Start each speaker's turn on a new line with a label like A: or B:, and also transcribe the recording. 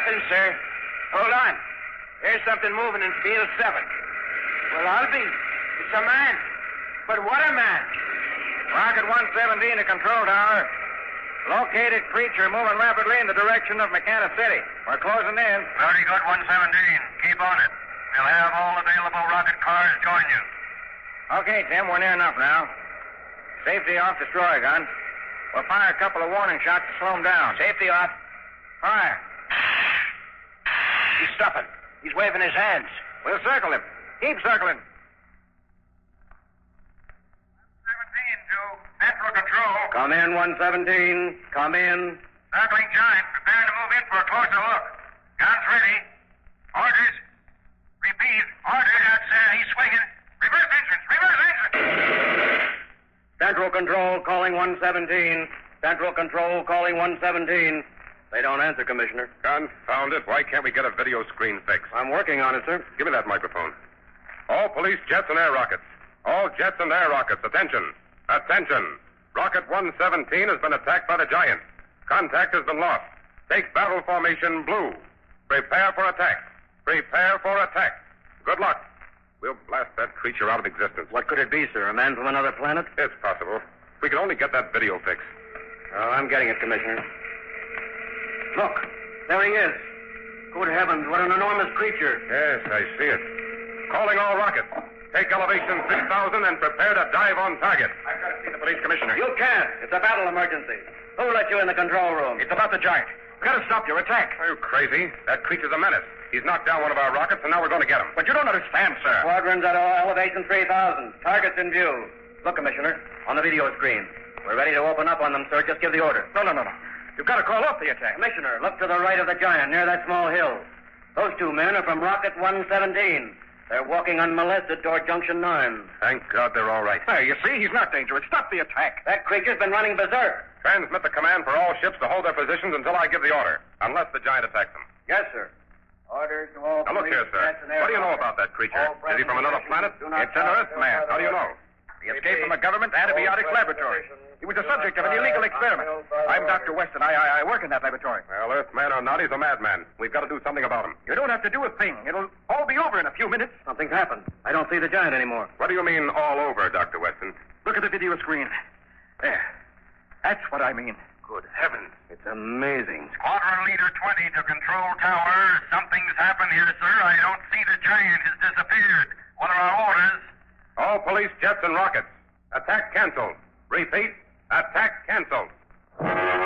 A: Nothing, sir. Hold on. There's something moving in field 7. Well, I'll be. It's a man. But what a man.
B: Rocket 117 to control tower. Located creature moving rapidly in the direction of McKenna City. We're closing in.
C: Very good, 117. Keep on it. We'll have all available rocket cars join you.
B: Okay, Tim, we're near enough now. Safety off, destroyer gun. We'll fire a couple of warning shots to slow him down.
A: Safety off.
B: Fire.
A: He's stopping. He's waving his hands.
B: We'll circle him. Keep circling.
C: 17 to Central Control.
D: Come in, 117. Come in.
C: Circling giant, preparing to move in for a closer look. Guns ready. Orders. Repeat. Orders. He's swinging. Reverse entrance. Reverse entrance.
D: Central Control calling 117. Central Control calling 117. They don't answer, Commissioner.
E: Confound it. Why can't we get a video screen fixed?
D: I'm working on it, sir.
E: Give me that microphone. All police jets and air rockets. All jets and air rockets. Attention. Attention. Rocket 117 has been attacked by the giant. Contact has been lost. Take battle formation blue. Prepare for attack. Prepare for attack. Good luck. We'll blast that creature out of existence.
D: What could it be, sir? A man from another planet?
E: It's possible. If we could only get that video fixed.
D: Oh, I'm getting it, Commissioner. Look, there he is. Good heavens, what an enormous creature.
E: Yes, I see it. Calling all rockets. Take elevation 6,000 and prepare to dive on target.
B: I've got to see the police commissioner.
D: You can't. It's a battle emergency. Who let you in the control room?
B: It's about the giant. We've got to stop your attack.
E: Are you crazy? That creature's a menace. He's knocked down one of our rockets, and now we're going to get him.
B: But you don't understand, sir.
D: Squadrons at elevation 3,000. Targets in view. Look, Commissioner, on the video screen. We're ready to open up on them, sir. Just give the order.
B: No. You've got to call off the attack.
D: Commissioner, look to the right of the giant, near that small hill. Those two men are from Rocket 117. They're walking unmolested toward Junction 9.
E: Thank God they're all right.
B: Hey, you see, he's not dangerous. Stop the attack.
D: That creature's been running berserk.
E: Transmit the command for all ships to hold their positions until I give the order, unless the giant attacks them.
D: Yes, sir. Orders to all
E: Now, look
D: police
E: here, sir.
D: jets and air
E: What do you know
D: rockets.
E: about that creature?
D: All
E: Is he from another planet?
D: do not
E: It's an
D: pass
E: Earthman.
D: through
E: How do you know?
B: He escaped from a government antibiotic laboratory. He was the subject of an illegal experiment. I'm Dr. Weston. I work in that laboratory.
E: Well, Earthman or not, he's a madman. We've got to do something about him.
B: You don't have to do a thing. It'll all be over in a few minutes.
D: Something's happened. I don't see the giant anymore.
E: What do you mean, all over, Dr. Weston?
B: Look at the video screen. There. That's what I mean.
E: Good heavens.
D: It's amazing.
C: Squadron Leader 20 to Control Tower. Something's happened here, sir. I don't see the giant has disappeared. What are our orders?
E: All police jets and rockets. Attack canceled. Repeat, attack canceled.